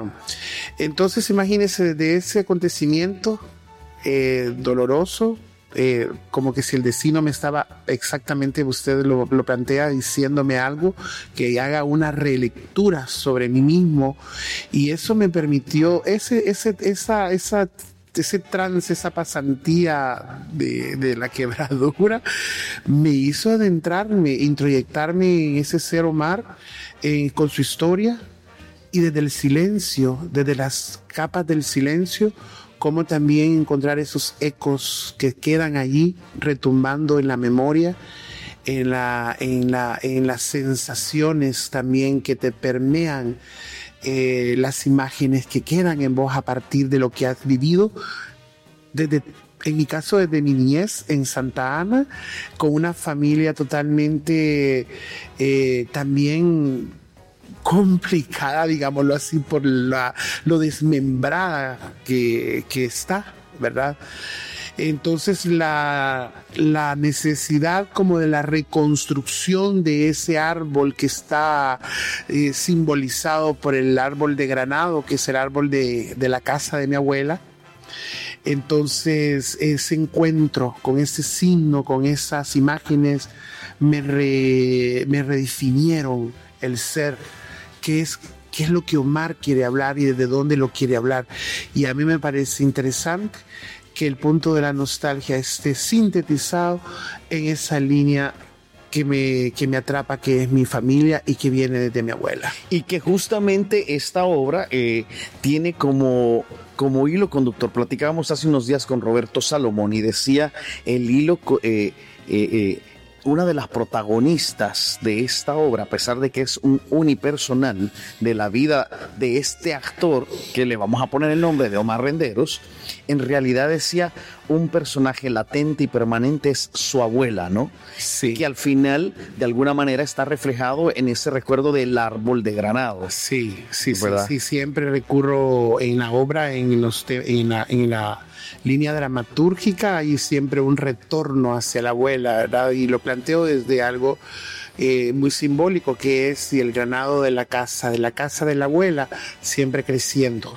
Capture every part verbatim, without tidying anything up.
Claro. Entonces, imagínense de ese acontecimiento eh, doloroso, eh, como que si el destino me estaba exactamente, usted lo, lo plantea, diciéndome algo, que haga una relectura sobre mí mismo, y eso me permitió, ese, ese, esa, esa, ese trance, esa pasantía de, de la quebradura, me hizo adentrarme, introyectarme en ese ser Omar, eh, con su historia, y desde el silencio, desde las capas del silencio, como también encontrar esos ecos que quedan allí retumbando en la memoria, en, la, en, la, en las sensaciones también que te permean, eh, las imágenes que quedan en vos a partir de lo que has vivido, desde, en mi caso desde mi niñez en Santa Ana, con una familia totalmente eh, también complicada, digámoslo así, por la, lo desmembrada que, que está, ¿verdad? Entonces la, la necesidad como de la reconstrucción de ese árbol que está eh, simbolizado por el árbol de granado, que es el árbol de, de la casa de mi abuela. Entonces ese encuentro con ese signo, con esas imágenes, me, re, me redefinieron el ser. ¿Qué es, qué es lo que Omar quiere hablar y desde dónde lo quiere hablar? Y a mí me parece interesante que el punto de la nostalgia esté sintetizado en esa línea que me, que me atrapa, que es mi familia y que viene desde mi abuela. Y que justamente esta obra eh, tiene como, como hilo conductor. Platicábamos hace unos días con Roberto Salomón y decía el hilo... Eh, eh, eh, una de las protagonistas de esta obra, a pesar de que es un unipersonal de la vida de este actor, que le vamos a poner el nombre de Omar Renderos, en realidad decía un personaje latente y permanente es su abuela, ¿no? Sí. Que al final, de alguna manera, está reflejado en ese recuerdo del árbol de granado. Sí, sí, ¿verdad? sí, sí, siempre recurro en la obra, en, los te- en, la, en la línea dramatúrgica, hay siempre un retorno hacia la abuela, ¿verdad? Y lo planteo desde algo eh, muy simbólico, que es el granado de la casa, de la casa de la abuela, siempre creciendo.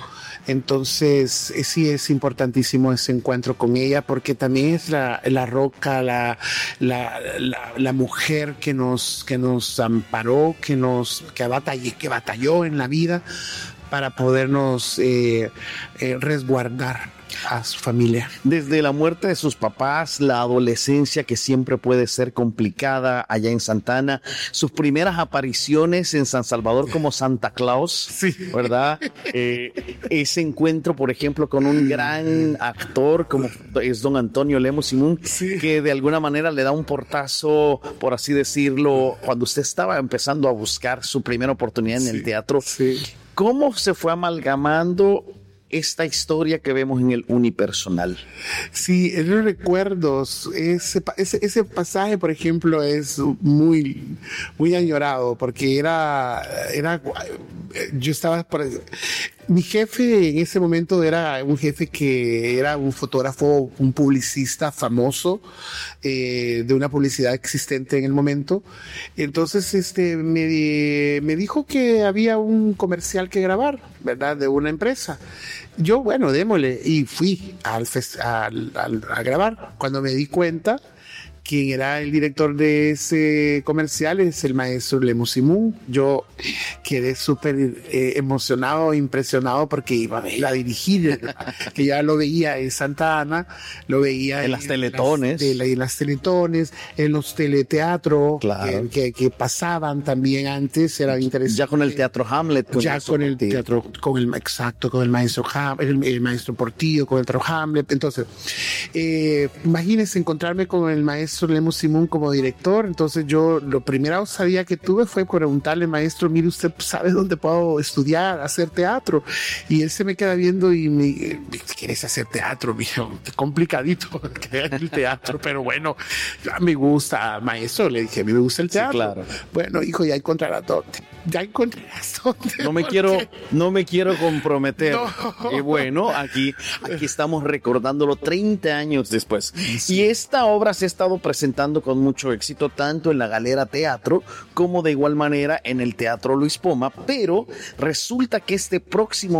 Entonces, eh, sí es importantísimo ese encuentro con ella, porque también es la, la roca, la, la, la, la mujer que nos, que nos amparó, que, nos, que, batallé, que batalló en la vida para podernos eh, eh, resguardar a su familia. Desde la muerte de sus papás, la adolescencia que siempre puede ser complicada allá en Santa Ana, sus primeras apariciones en San Salvador como Santa Claus, sí. ¿verdad? Eh, ese encuentro, por ejemplo, con un gran actor como es don Antonio Lemos Simón, sí. que de alguna manera le da un portazo, por así decirlo, cuando usted estaba empezando a buscar su primera oportunidad en sí. el teatro. Sí. ¿Cómo se fue amalgamando esta historia que vemos en el unipersonal? Sí, en los recuerdos, ese, ese, ese pasaje, por ejemplo, es muy, muy añorado, porque era, era, yo estaba por, mi jefe en ese momento era un jefe que era un fotógrafo, un publicista famoso, eh, de una publicidad existente en el momento. Entonces, este, me, me dijo que había un comercial que grabar, ¿verdad? De una empresa. Yo, bueno, démosle, y fui al, al, al, a grabar. Cuando me di cuenta, quien era el director de ese comercial es el maestro Lemos Simón. Yo quedé súper eh, emocionado, impresionado, porque iba a, iba a dirigir, que ya lo veía en Santa Ana, lo veía en, en las teletones, las, de la, en las teletones, en los teleteatros, claro. que, que, que pasaban también antes, era interesante. Ya con el teatro Hamlet. Con ya con el Portillo. teatro, con el exacto, con el maestro Ham, el, el maestro Portillo, con el teatro Hamlet. Entonces, eh, imagínense encontrarme con el maestro Lemos Simón como director. Entonces yo lo primero sabía que tuve fue preguntarle, maestro, mire, usted sabe dónde puedo estudiar, hacer teatro. Y él se me queda viendo y me, ¿quieres hacer teatro? Mijo, qué complicadito el teatro, pero bueno, ya me gusta, maestro, le dije, a mí me gusta el teatro. Sí, claro. Bueno, hijo, ya encontrarás dónde, ya encontrarás dónde. No me quiero, no me quiero comprometer. No. Y bueno, aquí, aquí estamos recordándolo treinta años después. Sí. Y esta obra se ha estado presentando con mucho éxito tanto en la Galera Teatro como de igual manera en el Teatro Luis Poma, pero resulta que este próximo